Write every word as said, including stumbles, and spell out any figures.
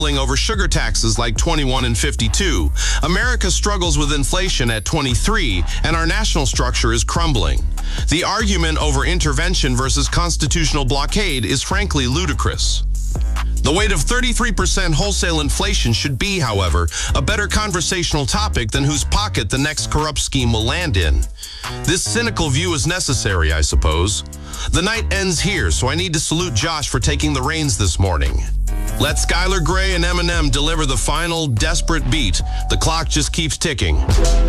over sugar taxes like twenty-one and fifty-two. America struggles with inflation at twenty-three, and our national structure is crumbling. The argument over intervention versus constitutional blockade is frankly ludicrous. The weight of thirty-three percent wholesale inflation should be, however, a better conversational topic than whose pocket the next corrupt scheme will land in. This cynical view is necessary, I suppose. The night ends here, so I need to salute Josh for taking the reins this morning. Let Skylar Grey and Eminem deliver the final desperate beat. The clock just keeps ticking.